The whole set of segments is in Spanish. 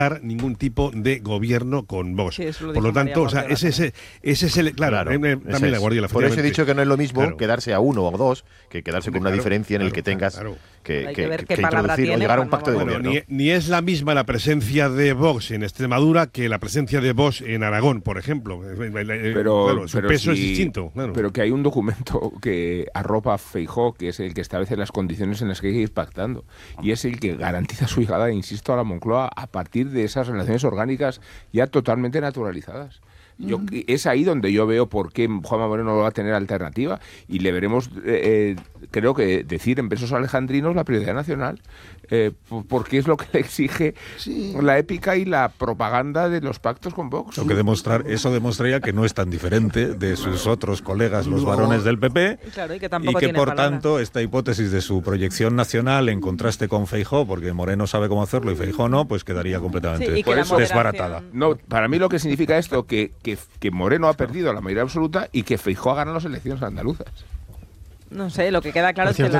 ningún tipo de gobierno con Vox. Sí, por lo tanto, o sea, ese es el... Claro, también la Guardiola. Por eso he dicho que no es lo mismo quedarse a uno o dos que quedarse con una diferencia en el que tengas que introducir o llegar a un pacto de gobierno. Ni es la misma la presencia de Vox en Extremadura que la presencia de Vox en Aragón, por ejemplo. Pero su peso es distinto. Claro. Pero que hay un documento que arropa a Feijóo, que es el que establece las condiciones en las que hay que ir pactando. Y es el que garantiza su llegada, insisto, a la Moncloa a partir de esas relaciones orgánicas ya totalmente naturalizadas. Es ahí donde yo veo por qué Juanma Moreno no va a tener alternativa y le veremos, creo que decir en versos alejandrinos la prioridad nacional, porque es lo que le exige la épica y la propaganda de los pactos con Vox. Lo que eso demostraría que no es tan diferente de sus otros colegas, los varones del PP, claro, y que por tanto esta hipótesis de su proyección nacional en contraste con Feijóo, porque Moreno sabe cómo hacerlo y Feijóo no, pues quedaría completamente desbaratada. No, para mí lo que significa esto que Moreno ha perdido la mayoría absoluta y que Feijóo ha ganado las elecciones andaluzas. No sé, lo que queda claro es que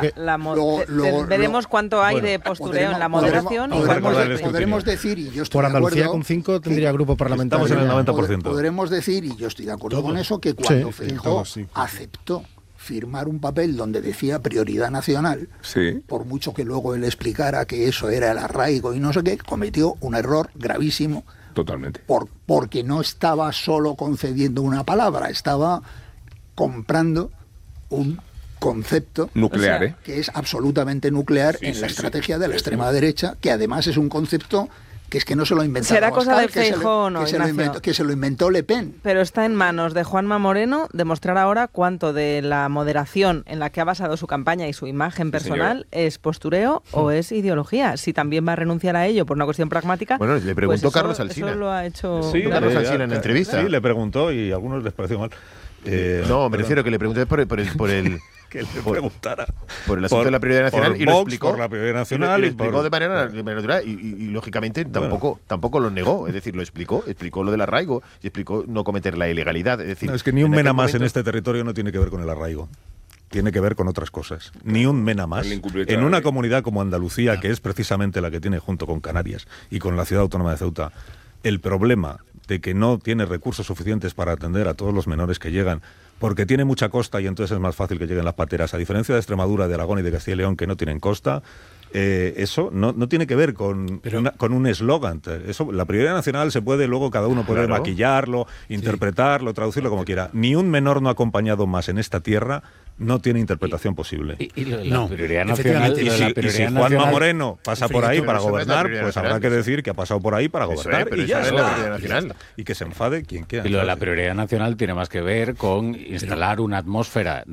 veremos cuánto hay de postureo en la moderación. Podremos decir, y yo estoy por de acuerdo... Andalucía con 5 tendría grupo parlamentario. Estamos en el 90%. Podremos decir, y yo estoy de acuerdo con eso, que cuando Feijóo aceptó firmar un papel donde decía prioridad nacional, por mucho que luego él explicara que eso era el arraigo y no sé qué, cometió un error gravísimo. Totalmente. Porque no estaba solo concediendo una palabra, estaba comprando un concepto nuclear, que es absolutamente nuclear en la estrategia de la extrema derecha, que además es un concepto que es que no se lo inventó. Será cosa de Feijóo, no, que se lo inventó Le Pen. Pero está en manos de Juanma Moreno demostrar ahora cuánto de la moderación en la que ha basado su campaña y su imagen personal es postureo o es ideología. Si también va a renunciar a ello por una cuestión pragmática. Bueno, le preguntó pues Carlos Alsina. Eso lo ha hecho. Sí, Carlos Alsina en la entrevista. Sí, le preguntó y a algunos les pareció mal. No, me refiero que le pregunté por el que le preguntara por el asunto de la prioridad nacional y lo explicó por la prioridad nacional y lo explicó de manera natural y lógicamente tampoco lo negó, es decir, lo explicó lo del arraigo y explicó no cometer la ilegalidad, es decir, es que ni un mena más en este territorio no tiene que ver con el arraigo. Tiene que ver con otras cosas. Ni un mena más. En una comunidad como Andalucía, que es precisamente la que tiene junto con Canarias y con la ciudad autónoma de Ceuta, el problema de que no tiene recursos suficientes para atender a todos los menores que llegan, porque tiene mucha costa y entonces es más fácil que lleguen las pateras, a diferencia de Extremadura, de Aragón y de Castilla y León, que no tienen costa. Eso no tiene que ver con un eslogan. La prioridad nacional se puede, luego cada uno puede maquillarlo, interpretarlo, traducirlo como quiera. Ni un menor no acompañado más en esta tierra no tiene interpretación posible. La prioridad nacional. Y si Juanma Moreno pasa por ahí para gobernar, pues habrá que decir que ha pasado por ahí para gobernar y ya está. Y que se enfade quien quiera. Y lo de la prioridad nacional tiene más que ver con instalar una atmósfera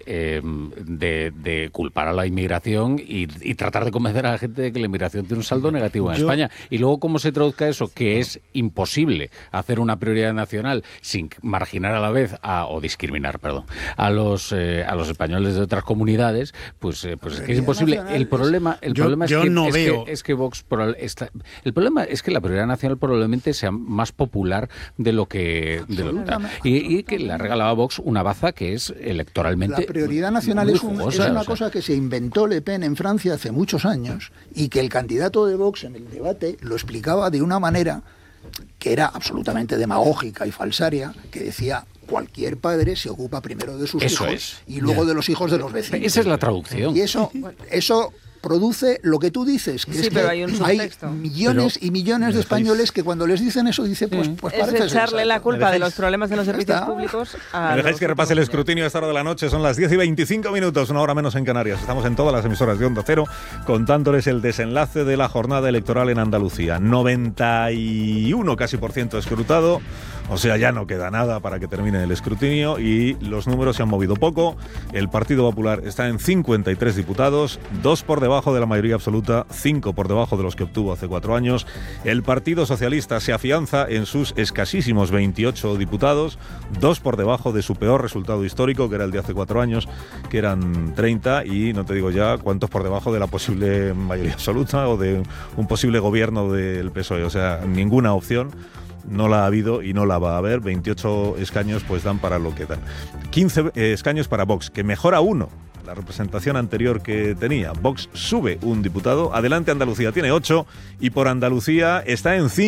de culpar a la inmigración y tratar de convencer a la gente de que la inmigración tiene un saldo negativo en España. Y luego, ¿cómo se traduzca eso? Que es imposible hacer una prioridad nacional sin marginar a la vez o discriminar, a los españoles de otras comunidades, pues es que es imposible. El problema es que Vox el problema es que la prioridad nacional probablemente sea más popular de lo que y que le ha regalado a Vox una baza que es electoralmente. La prioridad nacional es una cosa que se inventó Le Pen en Francia hace muchos años y que el candidato de Vox en el debate lo explicaba de una manera que era absolutamente demagógica y falsaria, que decía: cualquier padre se ocupa primero de sus hijos y luego de los hijos de los vecinos. Esa es la traducción. Y eso produce lo que tú dices, que es que hay millones y millones de españoles que cuando les dicen eso dicen pues parece es echarle la culpa de los problemas de los servicios públicos a ¿Me dejáis que repase el escrutinio a esta hora de la noche? Son las 10:25, una hora menos en Canarias. Estamos en todas las emisoras de Onda Cero contándoles el desenlace de la jornada electoral en Andalucía. 91% casi escrutado, o sea, ya no queda nada para que termine el escrutinio y los números se han movido poco. El Partido Popular está en 53 diputados, 2 por debajo de la mayoría absoluta, 5 por debajo de los que obtuvo hace 4 años. El Partido Socialista se afianza en sus escasísimos 28 diputados, 2 por debajo de su peor resultado histórico, que era el de hace 4 años, que eran 30, y no te digo ya cuántos por debajo de la posible mayoría absoluta o de un posible gobierno del PSOE. O sea, ninguna opción. No la ha habido y no la va a haber. 28 escaños pues dan para lo que dan. 15 escaños para Vox, que mejora 1 la representación anterior que tenía. Vox sube un diputado. Adelante Andalucía tiene 8 y por Andalucía está en 5.